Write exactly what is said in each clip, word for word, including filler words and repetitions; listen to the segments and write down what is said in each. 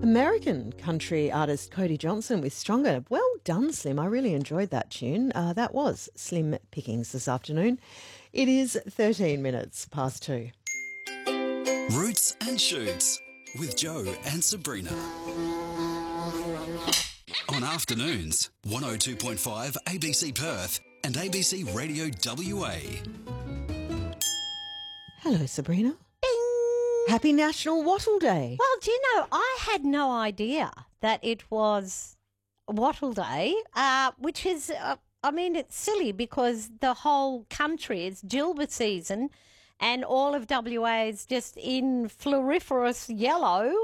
American country artist Cody Johnson with Stronger. Well done, Slim. I really enjoyed that tune. Uh, that was Slim Pickings this afternoon. It is thirteen minutes past two. Roots and Shoots with Joe and Sabrina. On afternoons, one oh two point five A B C Perth and A B C Radio W A. Hello, Sabrina. Bing! Happy National Wattle Day. Well, do you know, I had no idea that it was Wattle Day, uh, which is, uh, I mean, it's silly because the whole country is Gilbert season and all of W A is just in floriferous yellow.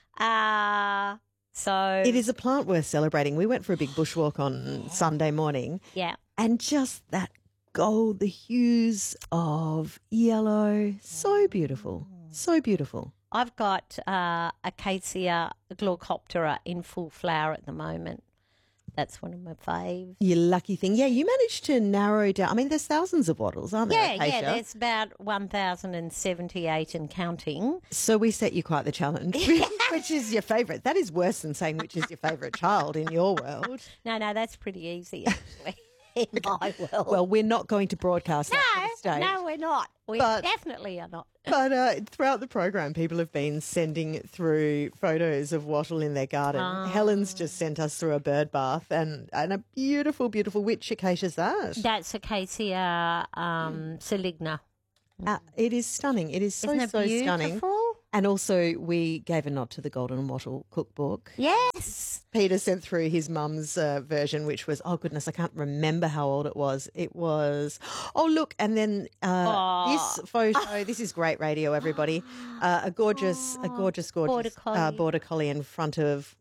Uh, so It is a plant worth celebrating. We went for a big bushwalk on Sunday morning. Yeah. And just that gold, the hues of yellow, so beautiful, so beautiful. I've got uh, Acacia glaucoptera in full flower at the moment. That's one of my faves. You lucky thing. Yeah, you managed to narrow down. I mean, there's thousands of wattles, aren't there, Yeah, Acacia? yeah, there's about one thousand seventy-eight and counting. So we set you quite the challenge. Which is your favourite? That is worse than saying which is your favourite child in your world. No, no, that's pretty easy, actually, in my world. Well, we're not going to broadcast that to the stage. No, we're not. We But- definitely are not. But uh, throughout the program, people have been sending through photos of wattle in their garden. Oh. Helen's just sent us through a bird bath and, and a beautiful, beautiful, which acacia's that? That's Acacia um, saligna. Uh, it is stunning. It is so, Isn't it so beautiful? stunning. And also, we gave a nod to the Golden Wattle cookbook. Yes. Peter sent through his mum's uh, version, which was, oh, goodness, I can't remember how old it was. It was, oh, look, and then uh, Oh. this photo, this is great radio, everybody, uh, a gorgeous, a gorgeous, gorgeous Border collie. Uh, border collie in front of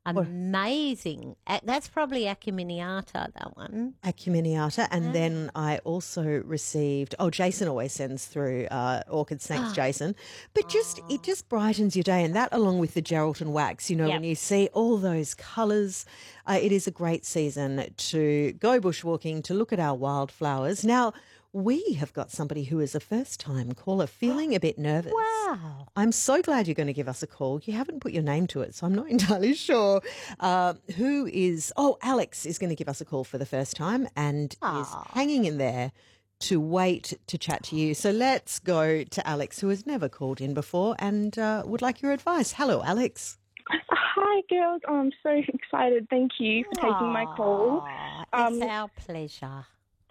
Amazing. A- That's probably Acuminiata, that one. Acuminiata. And then I also received, oh, Jason always sends through uh, orchid snakes, Jason. But just, it just brightens your day. And that along with the Geraldton wax, you know, Yep. when you see all those colours, uh, it is a great season to go bushwalking, to look at our wildflowers. Now, we have got somebody who is a first-time caller feeling a bit nervous. Wow. I'm so glad you're going to give us a call. You haven't put your name to it, so I'm not entirely sure uh, who is. Oh, Alex is going to give us a call for the first time and is Aw. hanging in there to wait to chat to you. So let's go to Alex, who has never called in before and uh, would like your advice. Hello, Alex. Hi, girls. Oh, I'm so excited. Thank you for taking my call. Aw, Um, It's our pleasure.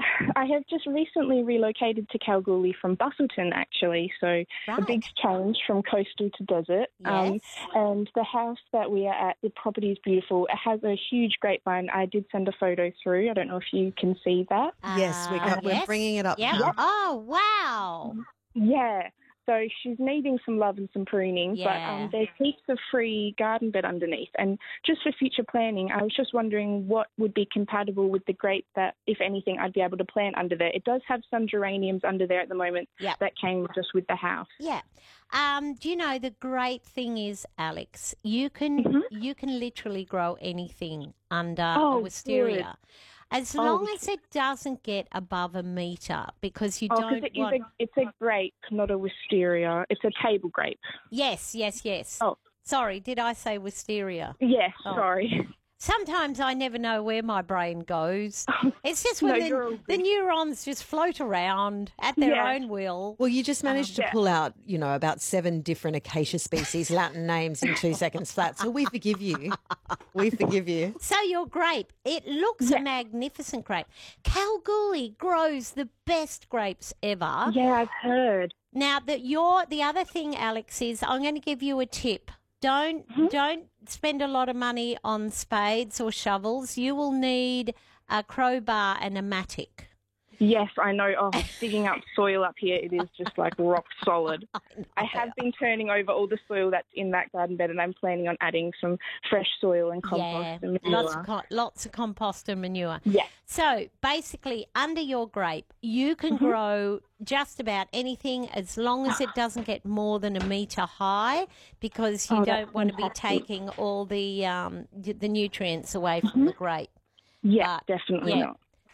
I have just recently relocated to Kalgoorlie from Bustleton, actually, so a Right. big change from coastal to desert. Um, Yes. and the house that we are at, the property is beautiful. It has a huge grapevine. I did send a photo through. I don't know if you can see that. yes, we got, Uh, we're yes. bringing it up Yep. now. Oh, wow. Yeah. So she's needing some love and some pruning, but Yeah. um, there's heaps of free garden bed underneath. And just for future planning, I was just wondering what would be compatible with the grape that, if anything, I'd be able to plant under there. It does have some geraniums under there at the moment Yep. that came just with the house. Yeah. Um, do you know the great thing is, Alex, you can Mhm. you can literally grow anything under Oh, a wisteria. As Oh, long as it doesn't get above a metre, because you Oh, because don't it is want. a, it's a grape, not a wisteria. It's a table grape. Yes, yes, yes. Oh. Sorry, did I say wisteria? Yes, Oh. sorry. Sometimes I never know where my brain goes. It's just when No, you're all the, good. the neurons just float around at their Yeah. own will. Well, you just managed to yeah. pull out, you know, about seven different acacia species, Latin names in two seconds flat. So we forgive you. We forgive you. So your grape, it looks a Yeah. magnificent grape. Kalgoorlie grows the best grapes ever. Yeah, I've heard. Now that your the other thing, Alex, is I'm going to give you a tip. Don't Mm-hmm. don't spend a lot of money on spades or shovels. You will need a crowbar and a mattock. Yes, I know. Oh, digging up soil up here, it is just like rock solid. I have been turning over all the soil that's in that garden bed, and I'm planning on adding some fresh soil and compost Yeah, and manure. lots of co- lots of compost and manure. Yeah. So basically, under your grape, you can Mm-hmm. grow just about anything as long as it doesn't get more than a metre high, because you Oh, don't that's want to be fantastic. taking all the um, the nutrients away from the grape. Yeah, But, definitely yeah. not.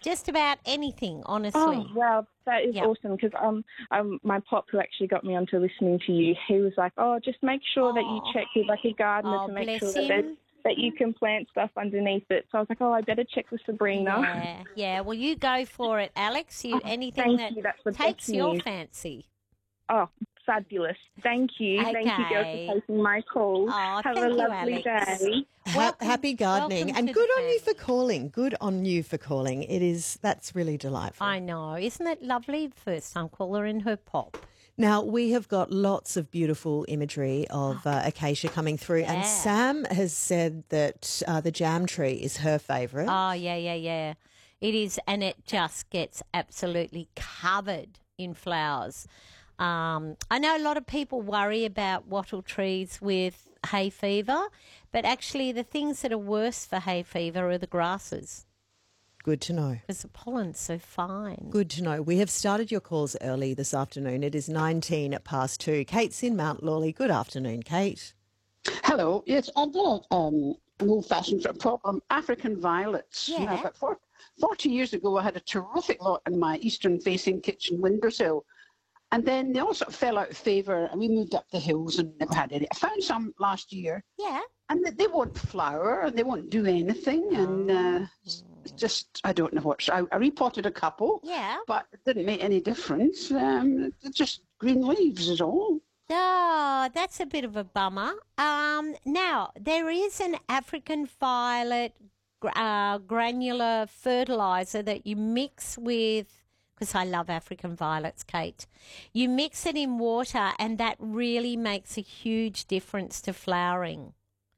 just about anything, honestly. Oh, wow, that is Yep. awesome because um, um, my pop who actually got me onto listening to you, he was like, oh, just make sure that you Oh. check with like a gardener Oh, to make bless sure that, there's- him. that you can plant stuff underneath it. So I was like, oh, I better check with Sabrina. Yeah, yeah. Well, you go for it, Alex. You Oh, anything thank that you. That's the takes best your news. fancy. Oh, fabulous. Thank you. Thank you, girls, Okay. for taking my call. Oh, Have thank a you, lovely Alex. day. Ha- Welcome- happy gardening, welcome and to good the on you for family. calling. Good on you for calling. It is that's really delightful. I know. Isn't it lovely? First time caller in her pop. Now, we have got lots of beautiful imagery of uh, acacia coming through, and Yeah. Sam has said that uh, the jam tree is her favourite. Oh, yeah, yeah, yeah. It is, and it just gets absolutely covered in flowers. Um, I know a lot of people worry about wattle trees with hay fever, but actually the things that are worse for hay fever are the grasses Good to know. because the pollen's so fine. Good to know. We have started your calls early this afternoon. It is nineteen past two. Kate's in Mount Lawley. Good afternoon, Kate. Hello. Yes, I've got um, an old-fashioned sort of problem. African violets. Yeah. Now, about four, forty years ago, I had a terrific lot in my eastern-facing kitchen windowsill. And then they all sort of fell out of favour, and we moved up the hills and never had any. I found some last year, Yeah. and they- they won't flower, and they won't do anything. And uh, it's just, I don't know what. I, I repotted a couple, Yeah. but it didn't make any difference. Um, they're just green leaves is all. Oh, that's a bit of a bummer. Um, now, there is an African violet gr- uh, granular fertilizer that you mix with, because I love African violets, Kate. You mix it in water, and that really makes a huge difference to flowering.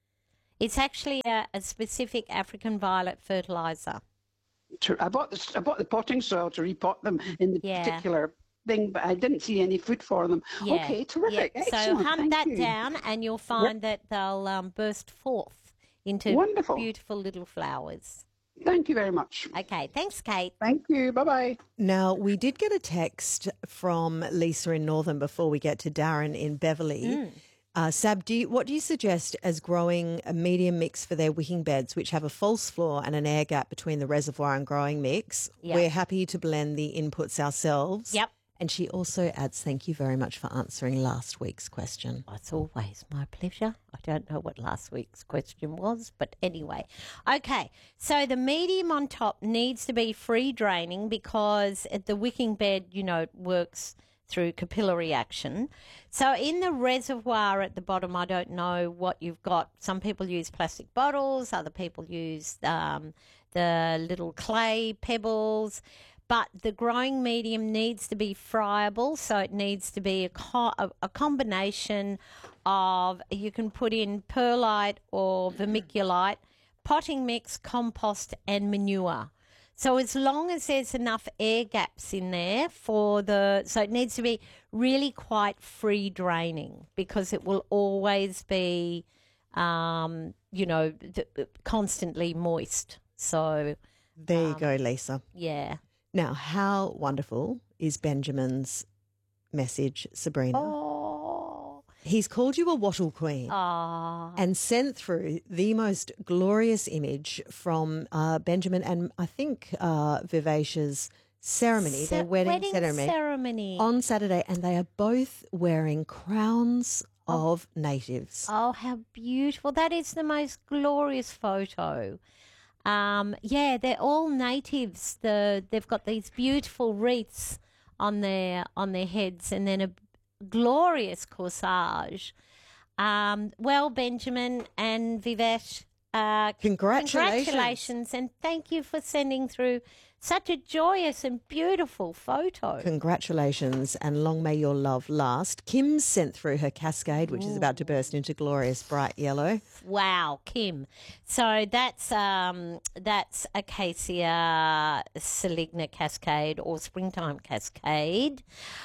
It's actually a, a specific African violet fertilizer. to, I bought the I bought the potting soil to repot them in the Yeah. particular thing, but I didn't see any food for them. Yeah. Okay, terrific, Yeah. So excellent. hunt thank that you. down, and you'll find that they'll um, burst forth into Wonderful. beautiful little flowers. Thank you very much. Okay, thanks, Kate. Thank you. Bye bye. Now, we did get a text from Lisa in Northern before we get to Darren in Beverley. Mm. Uh, Sab, do you, what do you suggest as growing a medium mix for their wicking beds, which have a false floor and an air gap between the reservoir and growing mix? Yep. We're happy to blend the inputs ourselves. Yep. And she also adds, thank you very much for answering last week's question. Oh, it's always my pleasure. I don't know what last week's question was, but anyway. Okay, so the medium on top needs to be free draining because the wicking bed, you know, works through capillary action. So in the reservoir at the bottom, I don't know what you've got. Some people use plastic bottles, other people use um, the little clay pebbles. But the growing medium needs to be friable, so it needs to be a, co- a, a combination of, you can put in perlite or vermiculite, potting mix, compost and manure. So as long as there's enough air gaps in there for the, so it needs to be really quite free draining because it will always be, um, you know, th- constantly moist. So, There you Um, go, Lisa. yeah. Now, how wonderful is Benjamin's message, Sabrina? Oh. He's called you a wattle queen. Oh. And sent through the most glorious image from uh, Benjamin and I think uh, Vivacia's ceremony, their wedding, ceremony, ceremony. on Saturday, and they are both wearing crowns of natives. Oh, how beautiful. That is the most glorious photo. Um, yeah, they're all natives. The they've got these beautiful wreaths on their on their heads and then a glorious corsage. Um, well, Benjamin and Vivesh, uh, Congratulations. congratulations and thank you for sending through such a joyous and beautiful photo. Congratulations, and long may your love last. Kim sent through her cascade, which is about to burst into glorious bright yellow. Wow, Kim. So that's um that's Acacia Saligna Cascade or Springtime Cascade.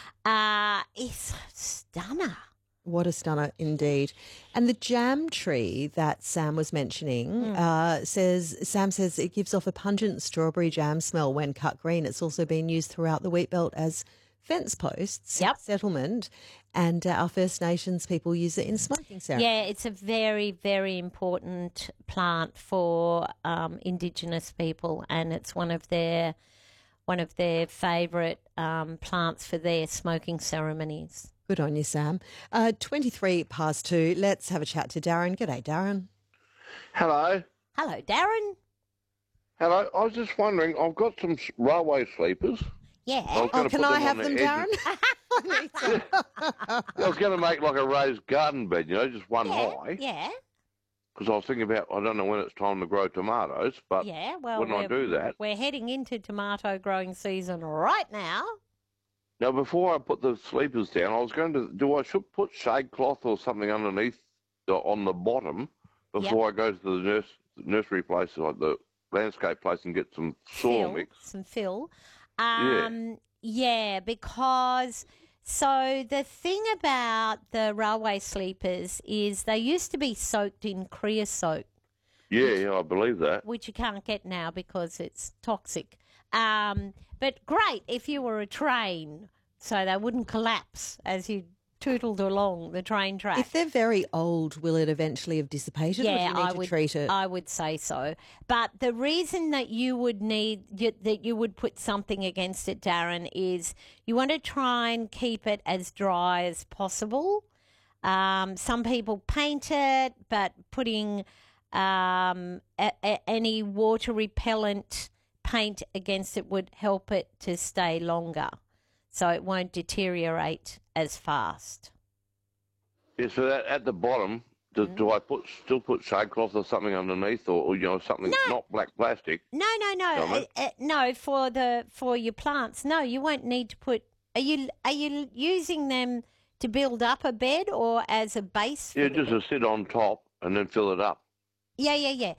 Uh it's stunner. What a stunner indeed. And the jam tree that Sam was mentioning uh, says, Sam says it gives off a pungent strawberry jam smell when cut green. It's also been used throughout the wheat belt as fence posts, Yep. settlement, and uh, our First Nations people use it in smoking ceremony. Yeah, it's a very, very important plant for um, Indigenous people, and it's one of their one of their favourite um, plants for their smoking ceremonies. Good on you, Sam. Uh, twenty-three past two. Let's have a chat to Darren. G'day, Darren. Hello. Hello, Darren. Hello. I was just wondering, I've got some s- railway sleepers. Yeah. I was Oh, gonna can put I them have on them, the Darren? edges. I need some. I was going to make like a raised garden bed, you know, just one yeah. high. Yeah. Because I was thinking about, I don't know when it's time to grow tomatoes, but Yeah. Well, when I we're, do that, we're heading into tomato growing season right now. now before I put the sleepers down, I was going to, do I should put shade cloth or something underneath the, on the bottom before I go to the nurse, nursery place, like the landscape place, and get some soil Fill, mix? some fill. Yeah. Um, yeah, because so the thing about the railway sleepers is they used to be soaked in creosote, Yeah, yeah, I believe that. which you can't get now because it's toxic. Um, but great if you were a train, so they wouldn't collapse as you tootled along the train track. If they're very old, will it eventually have dissipated, or do you need I to would, treat it? I would say so. But the reason that you would need you, that you would put something against it, Darren, is you want to try and keep it as dry as possible. Um, some people paint it, but putting um, a, a, any water repellent paint against it would help it to stay longer, so it won't deteriorate as fast. Yeah, so that, at the bottom, do, Mm. do I put still put shade cloth or something underneath, or, or you know something not black plastic? No, no, no, Comment? uh, uh, no. For the for your plants, no, you won't need to put. Are you are you using them to build up a bed or as a base? For Yeah, the just bed? to sit on top and then fill it up. Yeah, yeah, yeah.